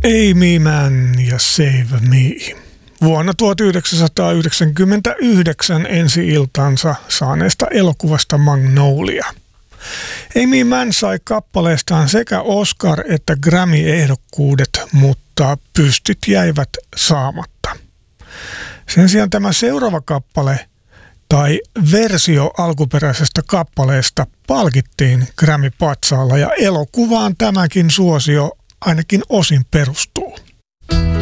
Amy Mann ja Save Me. Vuonna 1999 ensi-iltansa saaneesta elokuvasta Magnolia. Amy Mann sai kappaleestaan sekä Oscar- että Grammy-ehdokkuudet, mutta pystyt jäivät saamatta. Sen sijaan tämä seuraava kappale tai versio alkuperäisestä kappaleesta palkittiin Grammy-patsaalla ja elokuvaan tämäkin suosio ainakin osin perustuu.